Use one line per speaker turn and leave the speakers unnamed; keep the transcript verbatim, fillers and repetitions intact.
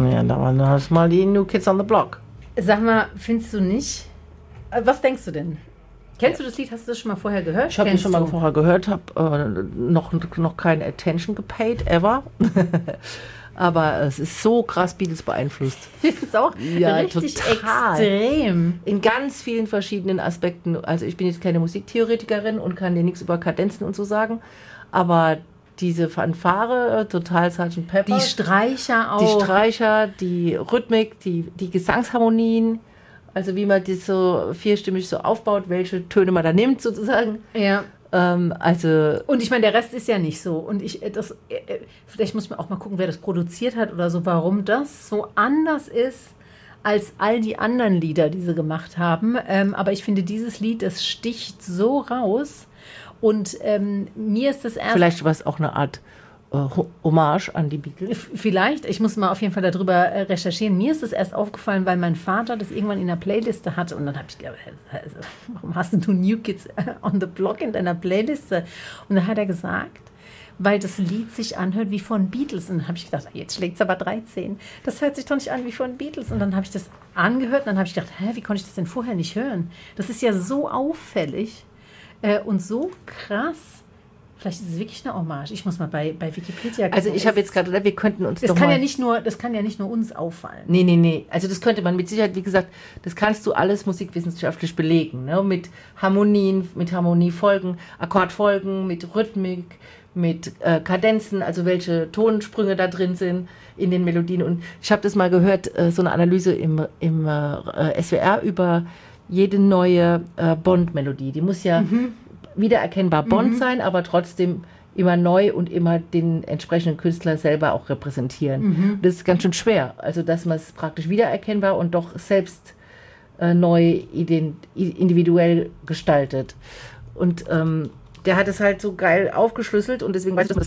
Ja, da waren das mal die New Kids on the Block.
Sag mal, findest du nicht? Was denkst du denn? Kennst du das Lied? Hast du das schon mal vorher gehört?
Ich habe das schon mal vorher gehört, habe äh, noch, noch keine Attention gepaid, ever. Aber es ist so krass Beatles beeinflusst.
Das ist auch
ja,
richtig
total.
extrem.
In ganz vielen verschiedenen Aspekten. Also ich bin jetzt keine Musiktheoretikerin und kann dir nichts über Kadenzen und so sagen. Aber diese Fanfare, total Sergeant Pepper.
Die Streicher auch.
Die Streicher, die Rhythmik, die, die Gesangsharmonien. Also wie man das so vierstimmig so aufbaut, welche Töne man da nimmt sozusagen.
Ja.
Ähm, also
und ich meine, der Rest ist ja nicht so. Und ich, das, vielleicht muss man auch mal gucken, wer das produziert hat oder so, warum das so anders ist als all die anderen Lieder, die sie gemacht haben. Ähm, aber ich finde, dieses Lied, das sticht so raus. Und ähm, mir ist das erst...
Vielleicht war es auch eine Art äh, Hommage an die Beatles.
Vielleicht. Ich muss mal auf jeden Fall darüber äh, recherchieren. Mir ist das erst aufgefallen, weil mein Vater das irgendwann in einer Playliste hatte. Und dann habe ich gedacht, also, warum hast du New Kids on the Block in deiner Playliste? Und dann hat er gesagt, weil das Lied sich anhört wie von Beatles. Und dann habe ich gedacht, jetzt schlägt es aber dreizehn. Das hört sich doch nicht an wie von Beatles. Und dann habe ich das angehört und dann habe ich gedacht, hä, wie konnte ich das denn vorher nicht hören? Das ist ja so auffällig. Äh, und so krass. Vielleicht ist es wirklich eine Hommage. Ich muss mal bei, bei Wikipedia gucken.
Also ich habe jetzt gerade, wir könnten uns
das
doch
kann
mal...
Ja nicht nur, das kann ja nicht nur uns auffallen.
Nee, nee, nee. Also das könnte man mit Sicherheit, wie gesagt, das kannst du alles musikwissenschaftlich belegen. Ne? Mit Harmonien, mit Harmoniefolgen, Akkordfolgen, mit Rhythmik, mit äh, Kadenzen, also welche Tonsprünge da drin sind in den Melodien. Und ich habe das mal gehört, äh, so eine Analyse im, im äh, S W R über jede neue äh, Bond-Melodie. Die muss ja mhm. wiedererkennbar Bond mhm. sein, aber trotzdem immer neu und immer den entsprechenden Künstler selber auch repräsentieren. Mhm. Das ist ganz schön schwer. Also, dass man es praktisch wiedererkennbar und doch selbst äh, neu ident- individuell gestaltet. Und ähm, der hat es halt so geil aufgeschlüsselt und deswegen weiß ich, dass